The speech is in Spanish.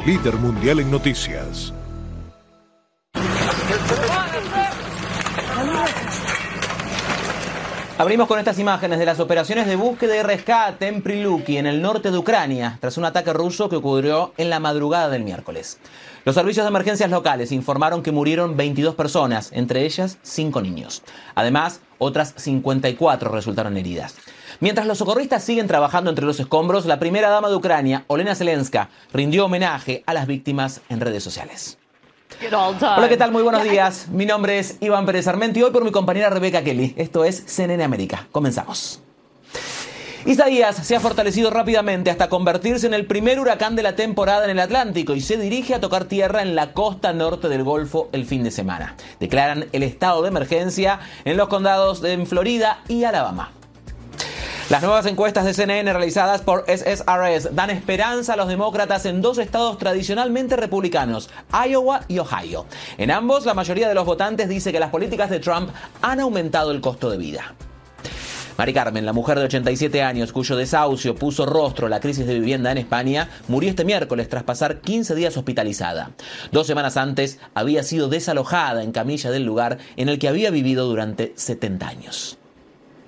líder mundial en noticias. Abrimos con estas imágenes de las operaciones de búsqueda y rescate en Prilupki, en el norte de Ucrania, tras un ataque ruso que ocurrió en la madrugada del miércoles. Los servicios de emergencias locales informaron que murieron 22 personas, entre ellas 5 niños. Además, otras 54 resultaron heridas. Mientras los socorristas siguen trabajando entre los escombros, la primera dama de Ucrania, Olena Zelenska, rindió homenaje a las víctimas en redes sociales. Hola, ¿qué tal? Muy buenos días. Mi nombre es Iván Pérez Armento y hoy por mi compañera Rebeca Kelly. Esto es CNN América. Comenzamos. Isaías se ha fortalecido rápidamente hasta convertirse en el primer huracán de la temporada en el Atlántico y se dirige a tocar tierra en la costa norte del Golfo el fin de semana. Declaran el estado de emergencia en los condados de Florida y Alabama. Las nuevas encuestas de CNN realizadas por SSRS dan esperanza a los demócratas en dos estados tradicionalmente republicanos, Iowa y Ohio. En ambos, la mayoría de los votantes dice que las políticas de Trump han aumentado el costo de vida. Mari Carmen, la mujer de 87 años cuyo desahucio puso rostro a la crisis de vivienda en España, murió este miércoles tras pasar 15 días hospitalizada. 2 semanas antes había sido desalojada en camilla del lugar en el que había vivido durante 70 años.